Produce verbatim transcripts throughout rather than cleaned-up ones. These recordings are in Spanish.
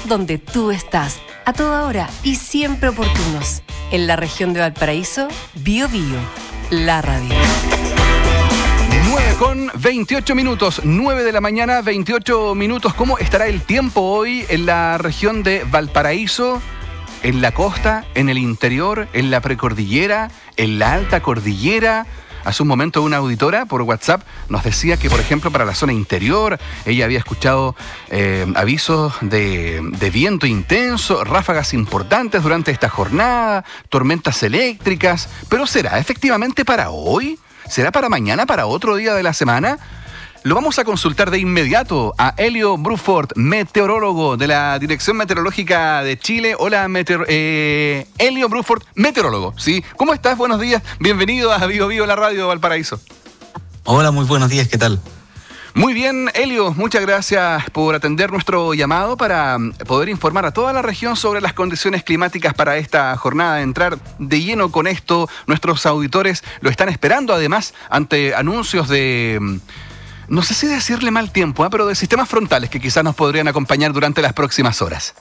donde tú estás, a toda hora y siempre oportunos. En la región de Valparaíso, Bio Bio, la radio. nueve con veintiocho minutos, nueve de la mañana, veintiocho minutos. ¿Cómo estará el tiempo hoy en la región de Valparaíso? En la costa, en el interior, en la precordillera, en la alta cordillera. Hace un momento una auditora por WhatsApp nos decía que, por ejemplo, para la zona interior, ella había escuchado eh, avisos de, de viento intenso, ráfagas importantes durante esta jornada, tormentas eléctricas. ¿Pero será efectivamente para hoy? ¿Será para mañana, para otro día de la semana? Lo vamos a consultar de inmediato a Elio Bruford, meteorólogo de la Dirección Meteorológica de Chile. Hola, meteor- eh, Elio Bruford, meteorólogo, ¿sí? ¿Cómo estás? Buenos días. Bienvenido a Bio Bio, la radio de Valparaíso. Hola, muy buenos días, ¿qué tal? Muy bien, Elio, muchas gracias por atender nuestro llamado para poder informar a toda la región sobre las condiciones climáticas para esta jornada, entrar de lleno con esto. Nuestros auditores lo están esperando, además, ante anuncios de... no sé si decirle mal tiempo, ¿eh? pero de sistemas frontales que quizás nos podrían acompañar durante las próximas horas.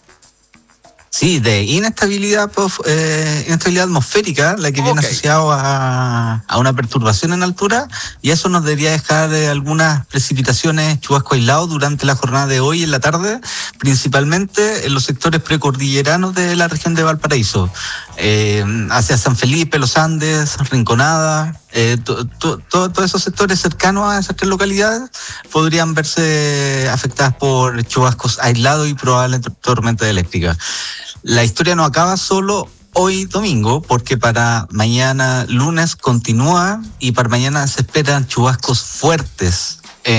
Sí, de inestabilidad, eh, inestabilidad atmosférica, la que viene Okay. asociado a, a una perturbación en altura, y eso nos debería dejar eh, algunas precipitaciones, chubasco aislado durante la jornada de hoy en la tarde, principalmente en los sectores precordilleranos de la región de Valparaíso, eh, hacia San Felipe, Los Andes, Rinconada. Eh, to, to, to, todos esos sectores cercanos a esas tres localidades podrían verse afectadas por chubascos aislados y probables tormentas eléctricas. La historia no acaba solo hoy domingo, porque para mañana lunes continúa y para mañana se esperan chubascos fuertes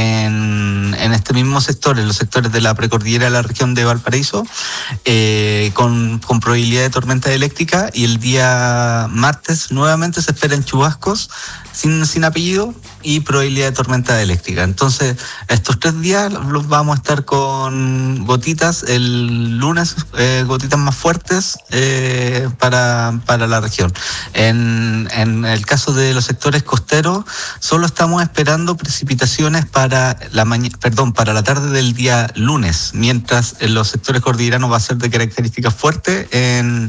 en, en este mismo sector, en los sectores de la precordillera de la región de Valparaíso, eh, con, con probabilidad de tormenta eléctrica, y el día martes nuevamente se esperan chubascos sin, sin apellido y probabilidad de tormenta eléctrica. Entonces, estos tres días los vamos a estar con gotitas, el lunes eh, gotitas más fuertes eh, para, para la región. En, en el caso de los sectores costeros, solo estamos esperando precipitaciones para la maña, perdón, para la tarde del día lunes, mientras en los sectores cordilleranos va a ser de características fuertes. En,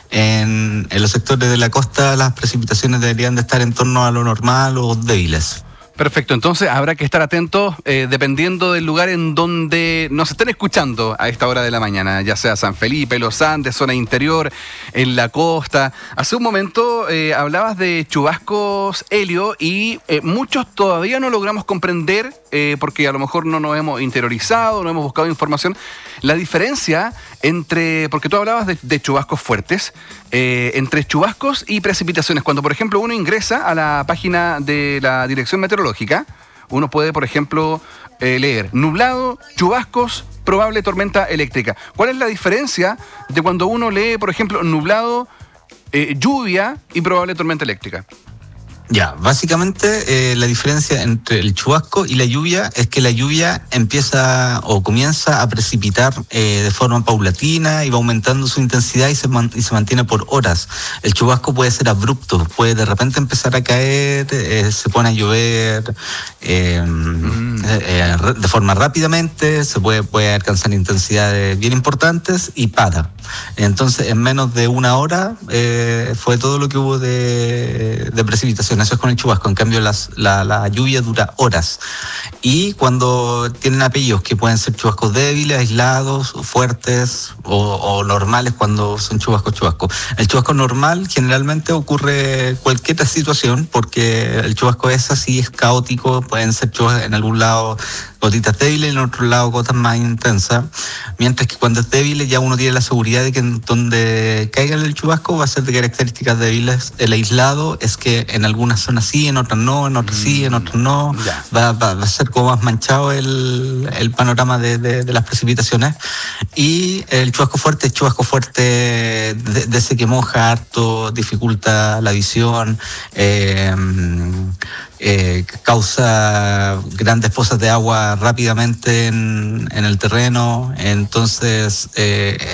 en, en los sectores de la costa las precipitaciones deberían de estar en torno a lo normal o débiles. Perfecto, entonces habrá que estar atentos eh, dependiendo del lugar en donde nos estén escuchando a esta hora de la mañana, ya sea San Felipe, Los Andes, zona interior, en la costa. Hace un momento eh, hablabas de chubascos, Elio, y eh, muchos todavía no logramos comprender, eh, porque a lo mejor no nos hemos interiorizado, no hemos buscado información, la diferencia entre, porque tú hablabas de, de chubascos fuertes, eh, entre chubascos y precipitaciones. Cuando, por ejemplo, uno ingresa a la página de la Dirección Meteorológica, uno puede, por ejemplo, eh, leer nublado, chubascos, probable tormenta eléctrica. ¿Cuál es la diferencia de cuando uno lee, por ejemplo, nublado, eh, lluvia y probable tormenta eléctrica? Ya, básicamente eh, la diferencia entre el chubasco y la lluvia es que la lluvia empieza o comienza a precipitar eh, de forma paulatina y va aumentando su intensidad y se, man- y se mantiene por horas. El chubasco puede ser abrupto, puede de repente empezar a caer, eh, se pone a llover eh, mm. eh, eh, de forma rápidamente, se puede, puede alcanzar intensidades bien importantes y para. Entonces, en menos de una hora eh, fue todo lo que hubo de, de precipitación. Eso es con el chubasco. En cambio, las, la, la lluvia dura horas. Y cuando tienen apellidos que pueden ser chubascos débiles, aislados, fuertes o, o normales cuando son chubascos chubascos. El chubasco normal generalmente ocurre cualquier situación, porque el chubasco es así, es caótico. Pueden ser chubascos en algún lado gotitas débiles, en otro lado gotas más intensas. Mientras que cuando es débil ya uno tiene la seguridad de que en donde caiga el chubasco va a ser de características débiles. El aislado es que en algunas zonas sí, en otras no, en otras sí, en otras no. Va, va, va a ser como más manchado el, el panorama de, de, de las precipitaciones. Y el chubasco fuerte es chubasco fuerte de, de ese que moja harto, dificulta la visión, eh, eh, causa grandes pozas de agua rápidamente en, en el terreno. Entonces, eh,